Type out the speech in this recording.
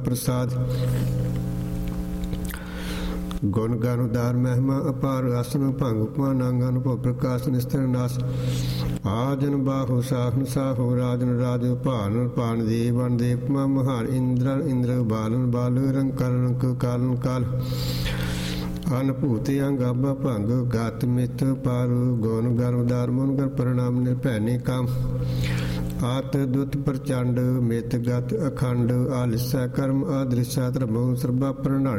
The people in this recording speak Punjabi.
ਪ੍ਰਸਾਦ। ਗੁਣ ਗਨ ਉਦਾਰ ਮਹਿਮਾ ਅਪਾਰ ਆਸਨ ਭੰਗ ਉਪਮਾ ਨਾਂਗ ਅਨੁਭਵ ਪ੍ਰਕਾਸ਼ ਨਿਸਤਰ ਨਾਸ। ਆਜਨ ਬਾਹੂ ਸਾਹਨ ਸਾਹੂ ਰਾਜਨ ਰਾਜ ਭਾਨ ਪਾਨ ਦੇਵਨ ਦੇਵ ਮਹਾਨ ਇੰਦਰ ਇੰਦਰ ਬਾਲਨ ਬਾਲ ਰੰਗ ਕਰੰਕ ਕਾਲਨ ਕਾਲ। ਅਨਭੂਤ ਅੰਗਾਬਾ ਭੰਗ ਗਾਤ ਮਿਤ ਪਾਰੂ ਗੁਣ ਗਨ ਉਦਾਰ ਮੁਨ ਗਰ ਪ੍ਰਣਾਮ ਨਿਰਭੈ ਕਾਮ। ਆਤ ਦੁਤ ਪ੍ਰਚੰਡ ਮਿਤ ਗਤ ਅਖੰਡ ਆਲਿਸਾ ਕਰਮ ਆਦ੍ਰਿਸ਼ਾ ਧਰਮੋ ਸਰਬਾ ਪ੍ਰਣਾਮ।